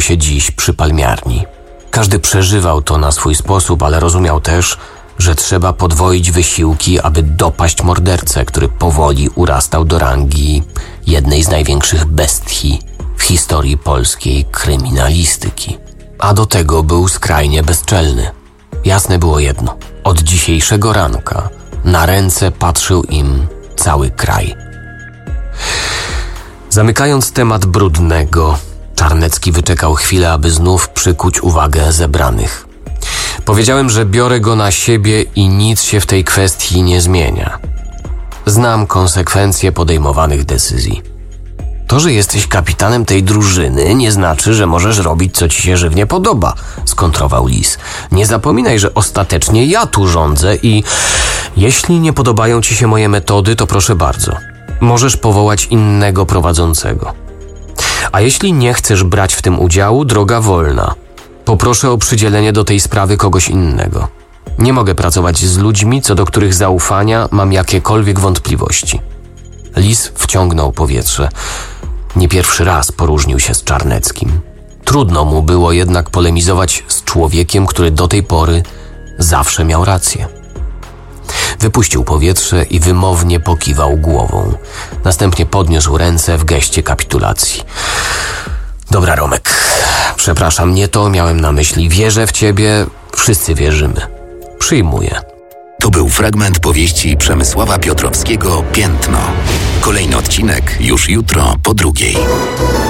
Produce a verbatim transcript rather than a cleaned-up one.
się dziś przy palmiarni. Każdy przeżywał to na swój sposób, ale rozumiał też, że trzeba podwoić wysiłki, aby dopaść mordercę, który powoli urastał do rangi jednej z największych bestii w historii polskiej kryminalistyki. A do tego był skrajnie bezczelny. Jasne było jedno. Od dzisiejszego ranka na ręce patrzył im cały kraj. Zamykając temat Brudnego, Czarnecki wyczekał chwilę, aby znów przykuć uwagę zebranych. Powiedziałem, że biorę go na siebie i nic się w tej kwestii nie zmienia. Znam konsekwencje podejmowanych decyzji. To, że jesteś kapitanem tej drużyny, nie znaczy, że możesz robić, co ci się żywnie podoba, skontrował Lis. Nie zapominaj, że ostatecznie ja tu rządzę i jeśli nie podobają ci się moje metody, to proszę bardzo. Możesz powołać innego prowadzącego. A jeśli nie chcesz brać w tym udziału, droga wolna. Poproszę o przydzielenie do tej sprawy kogoś innego. Nie mogę pracować z ludźmi, co do których zaufania mam jakiekolwiek wątpliwości. Lis wciągnął powietrze. Nie pierwszy raz poróżnił się z Czarneckim. Trudno mu było jednak polemizować z człowiekiem, który do tej pory zawsze miał rację. Wypuścił powietrze i wymownie pokiwał głową. Następnie podniósł ręce w geście kapitulacji. Dobra, Romek. Przepraszam, nie to miałem na myśli. Wierzę w ciebie. Wszyscy wierzymy. Przyjmuję. To był fragment powieści Przemysława Piotrowskiego Piętno. Kolejny odcinek już jutro po drugiej.